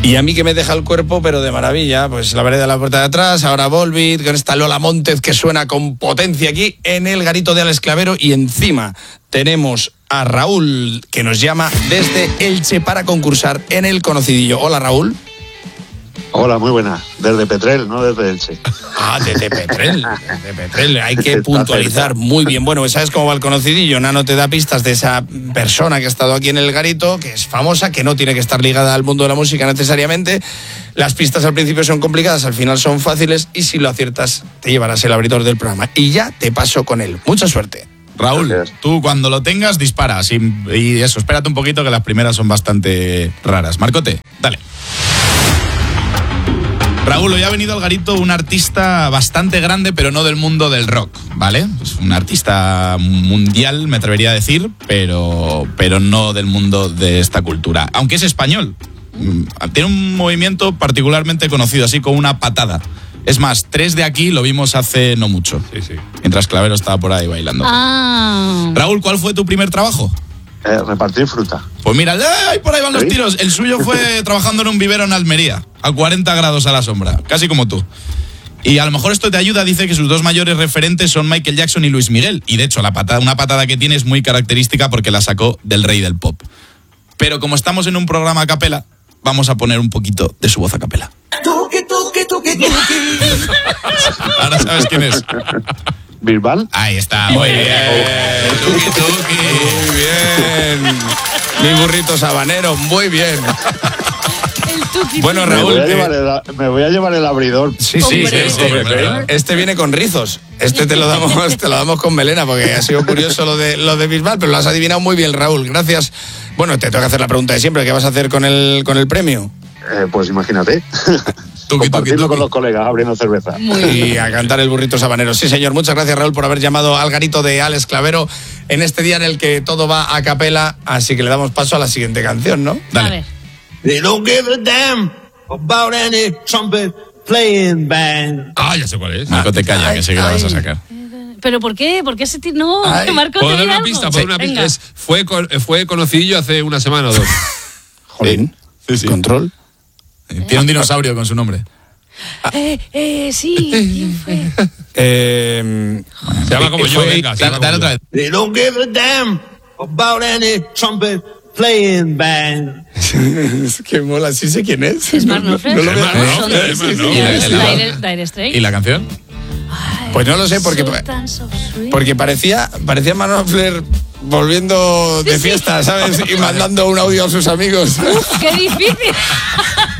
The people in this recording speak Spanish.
Y a mí que me deja el cuerpo, pero de maravilla, pues la vereda de la puerta de atrás, ahora Volbeat, con esta Lola Montez que suena con potencia aquí en el garito de Alex Clavero, y encima tenemos a Raúl que nos llama desde Elche para concursar en el Conocidillo. Hola, Raúl. Hola, muy buena. Desde Petrel, no desde Elche. Ah, desde Petrel. Desde Petrel. Hay que puntualizar muy bien. Bueno, ¿sabes cómo va el Conocidillo? Nano te da pistas de esa persona que ha estado aquí en el garito, que es famosa, que no tiene que estar ligada al mundo de la música necesariamente. Las pistas al principio son complicadas, al final son fáciles, y si lo aciertas te llevarás el abridor del programa. Y ya te paso con él. Mucha suerte. Raúl, tú cuando lo tengas disparas y eso, espérate un poquito que las primeras son bastante raras. Marcote, dale. Raúl, hoy ha venido al garito un artista bastante grande, pero no del mundo del rock, ¿vale? Es un artista mundial, me atrevería a decir, pero no del mundo de esta cultura. Aunque es español, tiene un movimiento particularmente conocido, así como una patada. Es más, 3 de aquí lo vimos hace no mucho, sí. Mientras Clavero estaba por ahí bailando. Raúl, ¿cuál fue tu primer trabajo? Repartir fruta. Pues mira, ¡ay! Por ahí van los tiros. El suyo fue trabajando en un vivero en Almería, a 40 grados a la sombra, casi como tú. Y a lo mejor esto te ayuda. Dice que sus 2 mayores referentes son Michael Jackson y Luis Miguel. Y de hecho, una patada que tiene es muy característica porque la sacó del rey del pop. Pero como estamos en un programa a capela, vamos a poner un poquito de su voz a capela. Ahora sabes quién es. ¿Bilbao? Ahí está, muy bien. Muy bien. Mi burrito sabanero, muy bien. Bueno, Raúl, me voy a llevar el abridor. Sí. Este viene con rizos. Te lo damos con melena, porque ha sido curioso lo de Bisbal, pero lo has adivinado muy bien, Raúl. Gracias. Bueno, te tengo que hacer la pregunta de siempre. ¿Qué vas a hacer con el premio? Pues imagínate. Compartirlo con los colegas, abriendo cerveza. Y a cantar el burrito sabanero. Sí, señor. Muchas gracias, Raúl, por haber llamado al garito de Alex Clavero en este día en el que todo va a capela. Así que le damos paso a la siguiente canción, ¿no? Dale. A ver. They don't give a damn about any trumpet playing band. Ya sé cuál es. Marco, te calla, que sé que la vas a sacar. ¿Pero por qué? ¿Por qué ese tío? No, Marco, ¿puedo dar una pista? Fue conocidillo hace una semana o 2. Jolín. Sí. Control. Tiene un dinosaurio con su nombre. Sí, ¿quién fue? Se llama como yo, venga. Dale otra vez. They don't give a damn about any trumpet playing band. Es que mola, sí sé quién es. Es Mark Knopfler. No lo veo. Dire Straits. ¿Y la canción? Pues no lo sé, porque parecía Mark Knopfler volviendo de fiesta, ¿sabes? Y mandando un audio a sus amigos. ¡Qué difícil!